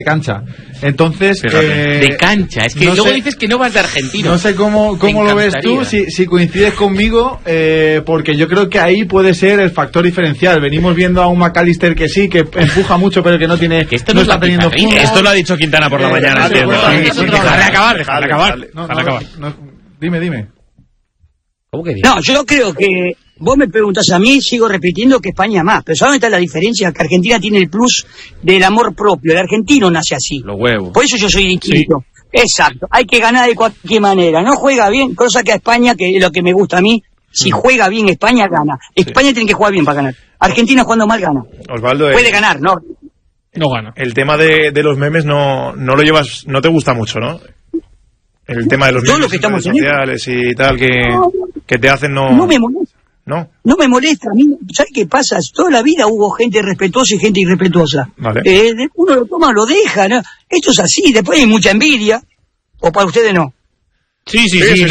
cancha. Entonces, de cancha, es que no luego sé, dices que no vas de argentino. No sé cómo lo ves tú, si coincides conmigo, porque yo creo que ahí puede ser el factor diferencial. Venimos viendo a un McAllister que sí, que empuja mucho, pero que no tiene, que esto no está teniendo fútbol. Esto lo ha dicho Quintana por la mañana. Dejarle acabar. Dime. ¿Cómo que no, yo creo que vos me preguntás a mí, sigo repitiendo que España más, pero ¿sabes dónde está la diferencia? Que Argentina tiene el plus del amor propio, el argentino nace así. Los huevos. Por eso yo soy distinto. Sí. Exacto, hay que ganar de cualquier manera, no juega bien, cosa que a España, que es lo que me gusta a mí, si juega bien España gana. España tiene que jugar bien para ganar. Argentina jugando mal gana. Osvaldo, puede ganar, no gana. El tema de los memes no lo llevas, no te gusta mucho, ¿no? El tema de los memes lo que estamos sociales y tal que te hacen no me molesta. No me molesta. A mí, ¿sabes qué pasa? Toda la vida hubo gente respetuosa y gente irrespetuosa. Vale. Uno lo toma, lo deja, ¿no? Esto es así. Después hay mucha envidia. ¿O para ustedes no? Sí,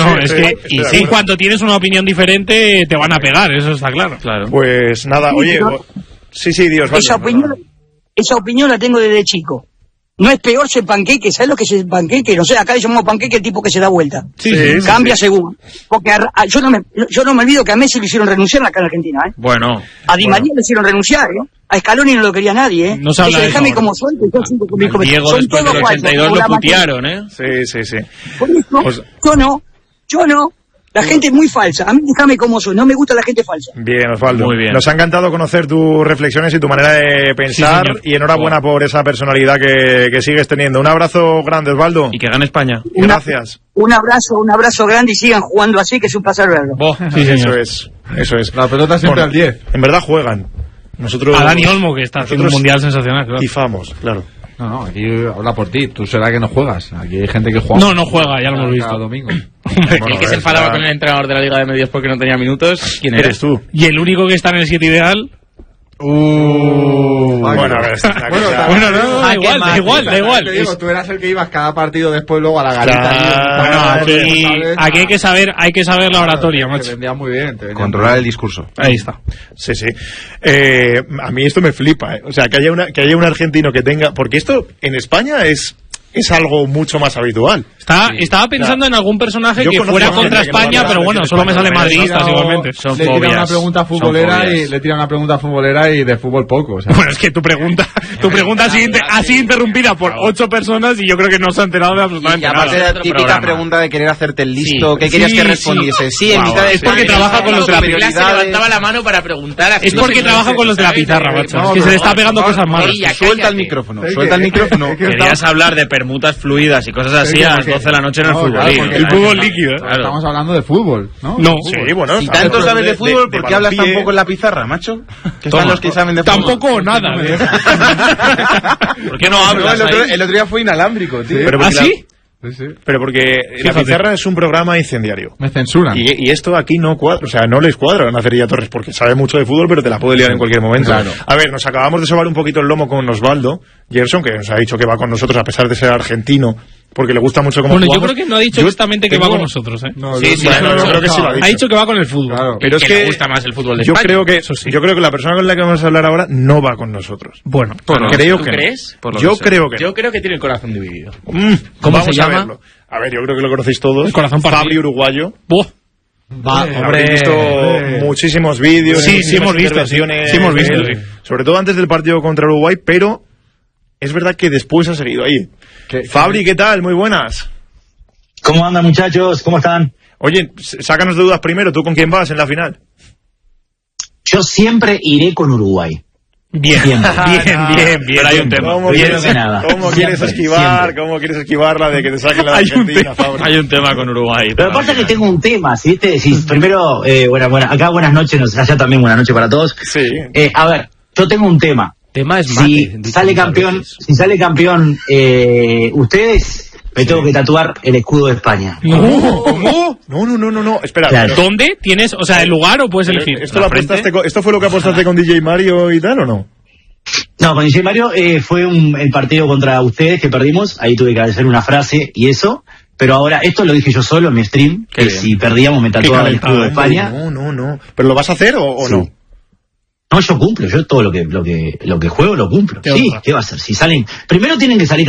cuando tienes una opinión diferente te van a pegar, eso está claro. Pues nada, oye, Dios. Esa opinión la tengo desde chico. No es peor ser panqueque, ¿sabes lo que es el panqueque? No sé, acá le llamamos panqueque el tipo que se da vuelta. Cambia según. Porque yo no me olvido que a Messi le hicieron renunciar acá en Argentina, ¿eh? Bueno. A Di María le hicieron renunciar, ¿eh? A Scaloni no lo quería nadie, ¿eh? No se habla de eso. Déjame como suelto, yo sigo con mi comentario. Diego después del 82 lo putearon, ¿eh? Sí. Por eso, yo no. La gente es muy falsa. A mí déjame como soy. No me gusta la gente falsa. Bien, Osvaldo. Muy bien. Nos ha encantado conocer tus reflexiones y tu manera de pensar. Y enhorabuena por esa personalidad que sigues teniendo. Un abrazo grande, Osvaldo. Y que gane España. Gracias. Un abrazo grande y sigan jugando así, que es un placer verlo. Eso es. La pelota siempre al 10. En verdad juegan. Nosotros. A Dani Olmo, que está haciendo un mundial sensacional. Claro. Tifamos, claro. No, aquí habla por ti. Tú será que no juegas. Aquí hay gente que juega. No juega, ya lo hemos visto. Cada domingo. El que se enfadaba con el entrenador de la Liga de Medios porque no tenía minutos, ¿quién eres tú? Y el único que está en el 7 ideal. Bueno, a ver. Da igual. Tú eras el que ibas cada partido después luego a la garita. Bueno, aquí hay que saber la oratoria, macho. Te vendía muy bien. Controlar el discurso. Ahí está. Sí. A mí esto me flipa, ¿eh? O sea, que haya un argentino que tenga... Porque esto en España es algo mucho más habitual. Estaba pensando en algún personaje que fuera contra España, pero bueno, solo me salen madridistas igualmente. Le tiran una pregunta futbolera y de fútbol poco. O sea. Bueno, es que tu pregunta ha sido interrumpida por 8 personas y yo creo que no se ha enterado de absolutamente nada. Y aparte de la típica pregunta de querer hacerte el listo, ¿qué querías que respondiese? En mitad de... Es porque trabaja con los de la pizarra. levantaba la mano para preguntar. Es porque trabaja con los de la pizarra, macho. Es que se le está pegando cosas malas. Suelta el micrófono. Querías hablar de permutas fluidas y cosas así a las 12 de la noche en el fútbol. El fútbol líquido. Estamos hablando de fútbol, ¿no? No. Sí, bueno. Si tanto sabes de fútbol, ¿por qué hablas tan poco en la pizarra, macho? Que están los que saben de fútbol. Tampoco o nada. ¿Por qué no hablas? El otro día fue inalámbrico, tío. ¿Ah, sí? Sí. Pero porque la pizarra es un programa incendiario. Me censuran. Y esto aquí no cuadra, o sea, no les cuadra a Nacería Torres porque sabe mucho de fútbol, pero te la puede liar en cualquier momento. Claro. A ver, nos acabamos de sobar un poquito el lomo con Osvaldo Gerson, que nos ha dicho que va con nosotros a pesar de ser argentino, porque le gusta mucho cómo jugamos. Yo creo que no ha dicho justamente que va con nosotros, ¿eh? No, sí, creo que sí lo ha dicho. Ha dicho que va con el fútbol. Claro. Pero es que le gusta más el fútbol de España. Yo creo que la persona con la que vamos a hablar ahora no va con nosotros. Bueno, creo ¿tú que crees? Yo creo que Yo creo que tiene el corazón dividido. ¿Cómo se llama? A verlo. A ver, yo creo que lo conocéis todos. El corazón partido. Fabri uruguayo. Hombre, visto muchísimos vídeos. Sí, hemos visto. Sí, hemos visto. Sobre todo antes del partido contra Uruguay, pero es verdad que después ha seguido ahí. Fabri, ¿qué tal? Muy buenas. ¿Cómo andan, muchachos? ¿Cómo están? Oye, sácanos de dudas primero. ¿Tú con quién vas en la final? Yo siempre iré con Uruguay. Bien. Pero hay un tema. ¿Cómo quieres esquivar la de que te saquen la de Argentina, Fabri? Hay un tema con Uruguay. Lo que pasa es que tengo un tema, ¿viste? Si primero, acá buenas noches, allá también buenas noches para todos. Sí. A ver, yo tengo un tema. Tema es mate. Si sale campeón, ustedes... Me tengo que tatuar el escudo de España. ¿Cómo? No. Espera. Claro. ¿Dónde? ¿Tienes, el lugar o puedes elegir? ¿Esto fue lo que apostaste con DJ Mario y tal o no? No, con DJ Mario fue el partido contra ustedes que perdimos. Ahí tuve que hacer una frase y eso. Pero ahora, esto lo dije yo solo en mi stream. Que si perdíamos me tatuaba el escudo de España. No. ¿Pero lo vas a hacer o sí. No? No, yo cumplo, yo todo lo que juego lo cumplo. Sí, ¿qué va a hacer? Si salen, primero tienen que salir